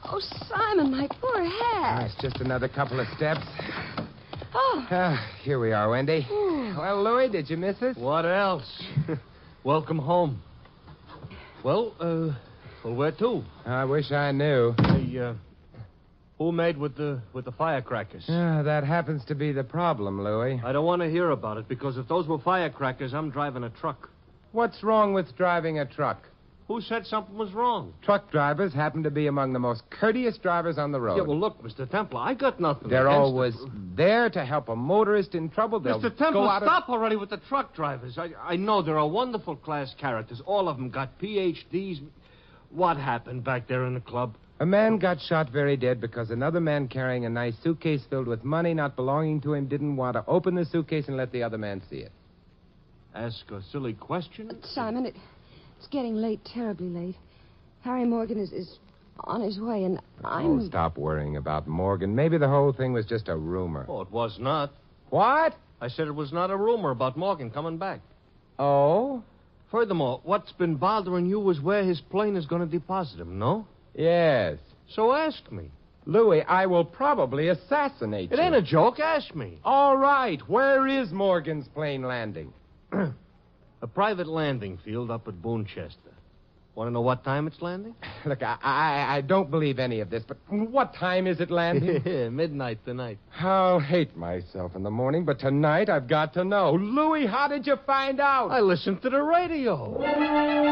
Oh, Simon, my poor hat. It's just another couple of steps. Oh. Here we are, Wendy. Well, Louie, did you miss us? What else? Welcome home. Well, where to? I wish I knew. Hey, who made with the firecrackers? That happens to be the problem, Louie. I don't want to hear about it, because if those were firecrackers, I'm driving a truck. What's wrong with driving a truck? Who said something was wrong? Truck drivers happen to be among the most courteous drivers on the road. Yeah, well, look, Mr. Templar, I got nothing They're against always there to help a motorist in trouble. They'll Mr. go Templar, out stop already with the truck drivers. I know they're a wonderful class characters. All of them got PhDs. What happened back there in the club? A man got shot very dead because another man carrying a nice suitcase filled with money not belonging to him didn't want to open the suitcase and let the other man see it. Ask a silly question? Simon, it's getting late, terribly late. Harry Morgan is on his way, and I'm... Oh, stop worrying about Morgan. Maybe the whole thing was just a rumor. Oh, it was not. What? I said it was not a rumor about Morgan coming back. Oh? Furthermore, what's been bothering you is where his plane is going to deposit him, no? Yes. So ask me. Louis, I will probably assassinate you. It ain't a joke. Ask me. All right. Where is Morgan's plane landing? A private landing field up at Boonchester. Want to know what time it's landing? Look, I don't believe any of this, but what time is it landing? Midnight tonight. I'll hate myself in the morning, but tonight I've got to know. Louis, how did you find out? I listened to the radio.